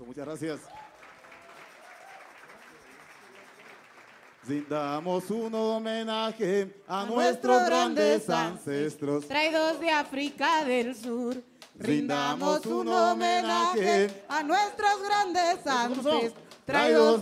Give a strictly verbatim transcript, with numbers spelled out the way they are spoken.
aplauso, muchas gracias. Rindamos un homenaje a, a nuestros grandes ancestros, traídos de África del Sur. Rindamos un homenaje a nuestros grandes ancestros, traídos